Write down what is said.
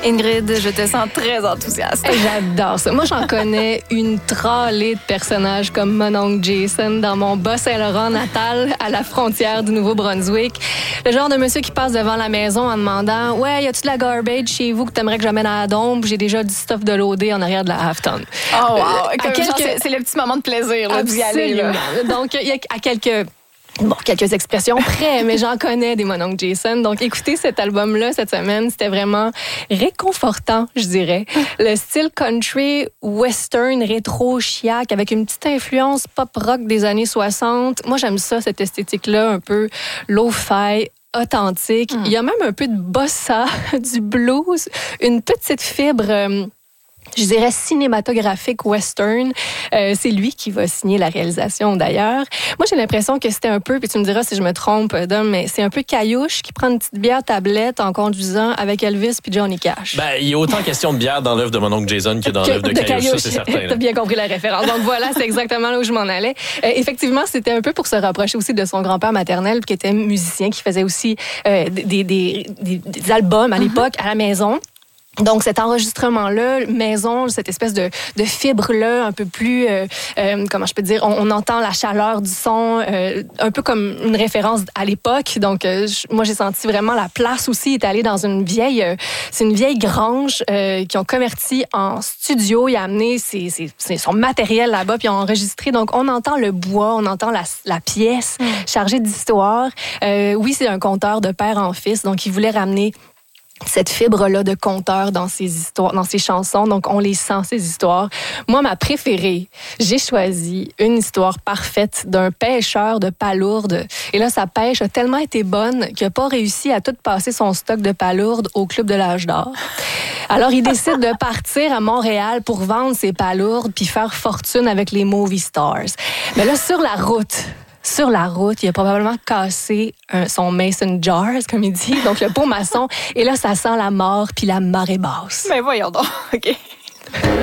Ingrid, je te sens très enthousiaste. J'adore ça. Moi, j'en connais une tralée de personnages comme mon oncle Jason dans mon Bas-Saint-Laurent natal à la frontière du Nouveau-Brunswick. Le genre de monsieur qui passe devant la maison en demandant « Ouais, y a-tu de la garbage chez vous que t'aimerais que j'amène à la dombe? J'ai déjà du stuff de loader en arrière de la half-ton. » Oh wow! C'est le petit moment de plaisir là, d'y aller. Là. Donc, il y a quelques expressions près, mais j'en connais des mon oncle Jason. Donc, écoutez cet album-là cette semaine, c'était vraiment réconfortant, je dirais. Le style country, western, rétro, chiac, avec une petite influence pop-rock des années 60. Moi, j'aime ça, cette esthétique-là, un peu lo-fi, authentique. Il y a même un peu de bossa, du blues, une petite fibre... je dirais cinématographique western. C'est lui qui va signer la réalisation d'ailleurs. Moi, j'ai l'impression que c'était un peu, puis tu me diras si je me trompe, Dom, mais c'est un peu Caillouche qui prend une petite bière tablette en conduisant avec Elvis puis Johnny Cash. Ben, il y a autant question de bière dans l'œuvre de mon oncle Jason que dans l'œuvre de Caillouche, ça c'est certain. T'as bien compris la référence. Donc voilà, c'est exactement là où je m'en allais. Effectivement, c'était un peu pour se rapprocher aussi de son grand-père maternel qui était musicien, qui faisait aussi des albums à l'époque à la maison. Donc, cet enregistrement-là, maison, cette espèce de fibre-là, un peu plus, comment je peux dire, on entend la chaleur du son, un peu comme une référence à l'époque. Donc, moi, j'ai senti vraiment la place aussi est allée dans une vieille, c'est une vieille grange qui ont converti en studio. Il a amené son matériel là-bas, puis ils ont enregistré. Donc, on entend le bois, on entend la pièce chargée d'histoire. Oui, c'est un conteur de père en fils, donc il voulait ramener cette fibre-là de conteur dans ses histoires, dans ses chansons. Donc, on les sent, ces histoires. Moi, ma préférée, j'ai choisi une histoire parfaite d'un pêcheur de palourdes. Et là, sa pêche a tellement été bonne qu'il n'a pas réussi à tout passer son stock de palourdes au Club de l'Âge d'Or. Alors, il décide de partir à Montréal pour vendre ses palourdes puis faire fortune avec les movie stars. Mais là, sur la route, il a probablement cassé son mason jars, comme il dit, donc le pot maçon. Et là, ça sent la mort puis la marée basse. Mais voyons donc, OK.